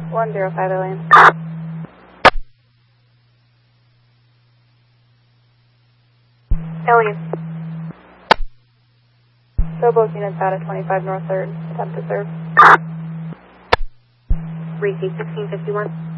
105 Alien. Alien. Show both units out at 25 North 3rd. Attempt to serve. Receive 1651.